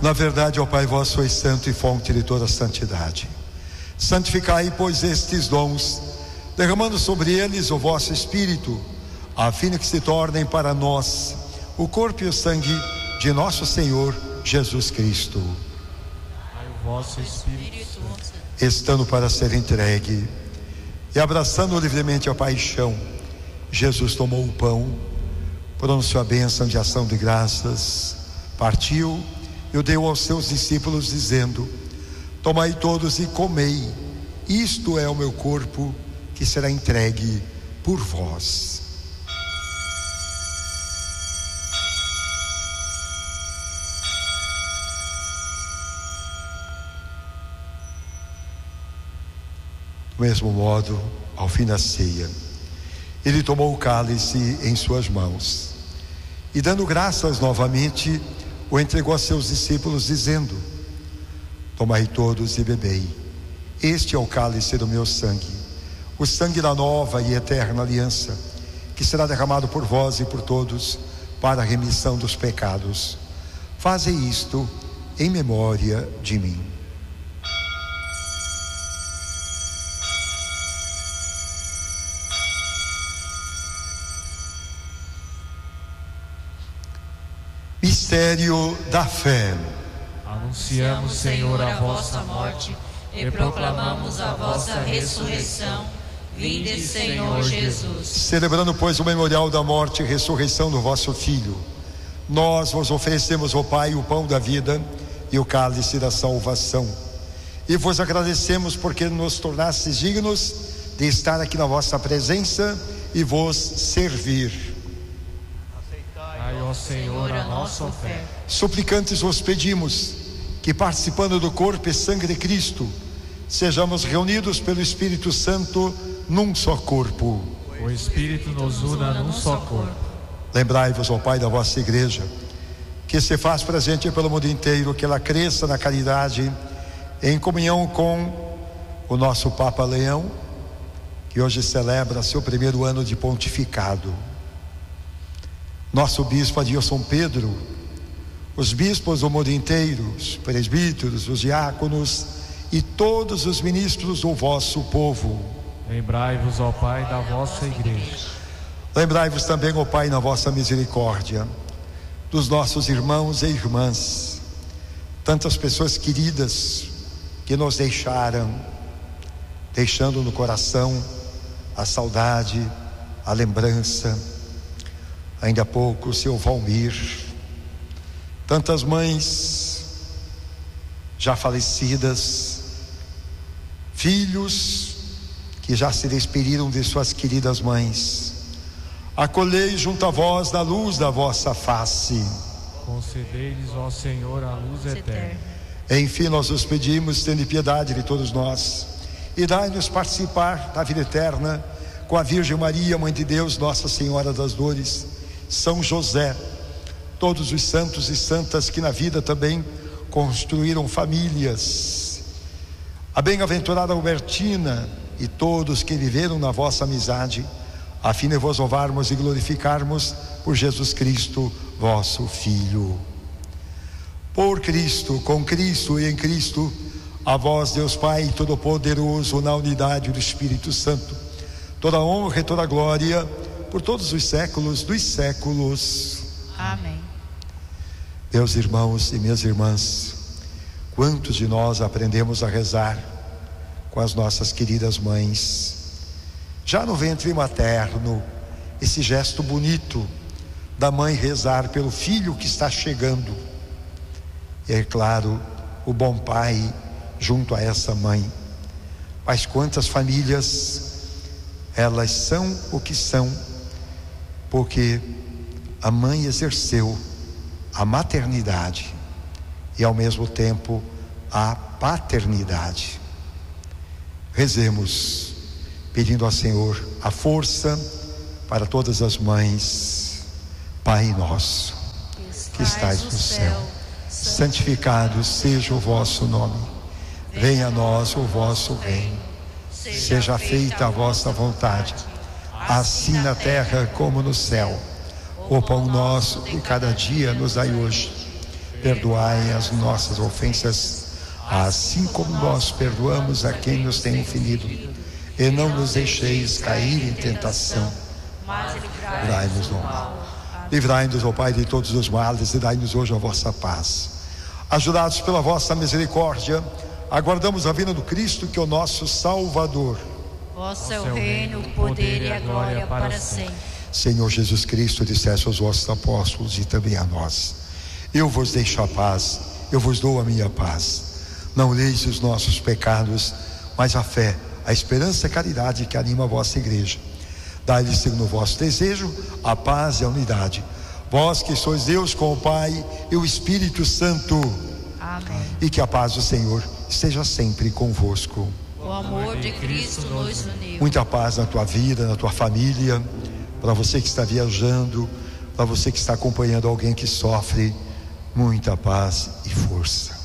Na verdade, ó Pai, vós sois santo e fonte de toda santidade. Santificai, pois, estes dons, derramando sobre eles o vosso Espírito, a fim de que se tornem para nós o corpo e o sangue de nosso Senhor Jesus Cristo. O vosso Espírito, estando para ser entregue e abraçando livremente a paixão, Jesus tomou o pão, pronunciou a bênção de ação de graças, partiu e o deu aos seus discípulos, dizendo: tomai todos e comei, isto é o meu corpo que será entregue por vós. Do mesmo modo, ao fim da ceia, ele tomou o cálice em suas mãos e, dando graças novamente, o entregou a seus discípulos, dizendo: tomai todos e bebei, este é o cálice do meu sangue, o sangue da nova e eterna aliança, que será derramado por vós e por todos para a remissão dos pecados. Fazei isto em memória de mim. Mistério da fé. Anunciamos, Senhor, a vossa morte e proclamamos a vossa ressurreição. Vinde, Senhor Jesus. Celebrando, pois, o memorial da morte e ressurreição do vosso Filho, nós vos oferecemos, ó Pai, o pão da vida e o cálice da salvação. E vos agradecemos porque nos tornastes dignos de estar aqui na vossa presença e vos servir. Ó Senhor, a nossa oferta. Suplicantes vos pedimos que, participando do corpo e sangue de Cristo, sejamos reunidos pelo Espírito Santo num só corpo. O Espírito nos una num só corpo. Lembrai-vos, ó Pai, da vossa igreja, que se faz presente pelo mundo inteiro, que ela cresça na caridade, em comunhão com o nosso Papa Leão, que hoje celebra seu primeiro ano de pontificado. Nosso bispo Adilson Pedro, os bispos do mundo inteiro, os presbíteros, os diáconos e todos os ministros do vosso povo. Lembrai-vos, ó Pai, da vossa igreja. Lembrai-vos também, ó Pai, na vossa misericórdia, dos nossos irmãos e irmãs, tantas pessoas queridas que nos deixaram, deixando no coração a saudade, a lembrança. Ainda há pouco o seu Valmir, tantas mães já falecidas, filhos que já se despediram de suas queridas mães. Acolhei junto a vós da luz da vossa face. Concedei-lhes, ó Senhor, a luz eterna. Enfim, nós os pedimos, tende piedade de todos nós e dai-nos participar da vida eterna com a Virgem Maria, Mãe de Deus, Nossa Senhora das Dores, São José, todos os santos e santas que na vida também construíram famílias, a bem-aventurada Albertina e todos que viveram na vossa amizade, a fim de vos louvarmos e glorificarmos por Jesus Cristo, vosso Filho. Por Cristo, com Cristo e em Cristo, a vós, Deus Pai Todo-Poderoso, na unidade do Espírito Santo, toda honra e toda glória por todos os séculos dos séculos. Amém. Meus irmãos e minhas irmãs, quantos de nós aprendemos a rezar com as nossas queridas mães, já no ventre materno, esse gesto bonito da mãe rezar pelo filho que está chegando, e é claro, o bom pai junto a essa mãe. Mas quantas famílias, elas são o que são porque a mãe exerceu a maternidade e ao mesmo tempo a paternidade. Rezemos pedindo ao Senhor a força para todas as mães. Pai nosso que estais no céu, santificado seja o vosso nome, venha a nós o vosso reino, seja feita a vossa vontade, assim na terra como no céu. O pão nosso de cada dia nos dai hoje, perdoai as nossas ofensas, assim como nós perdoamos a quem nos tem ofendido. E não nos deixeis cair em tentação, mas livrai-nos do mal. Livrai-nos, ó Pai, de todos os males, e dai-nos hoje a vossa paz. Ajudados pela vossa misericórdia, aguardamos a vinda do Cristo, que é o nosso Salvador. Vosso é o reino, o poder e a glória para sempre. Senhor Jesus Cristo, disseste aos vossos apóstolos e também a nós: eu vos deixo a paz, eu vos dou a minha paz. Não leis os nossos pecados, mas a fé, a esperança e a caridade que anima a vossa igreja. Dai-lhes, segundo o vosso desejo, a paz e a unidade. Vós que sois Deus com o Pai e o Espírito Santo. Amém. E que a paz do Senhor esteja sempre convosco. O amor de Cristo nos uniu. Muita paz na tua vida, na tua família. Para você que está viajando, para você que está acompanhando alguém que sofre, muita paz e força.